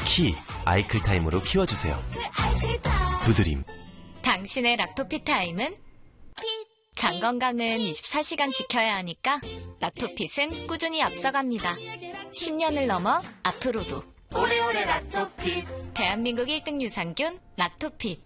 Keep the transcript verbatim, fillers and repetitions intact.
키 아이클타임으로 키워주세요. 두드림. 당신의 락토피 타임은? 장 건강은 이십사 시간 지켜야 하니까 락토핏은 꾸준히 앞서갑니다. 십 년을 넘어 앞으로도 오래오래 락토핏. 대한민국 일 등 유산균 락토핏.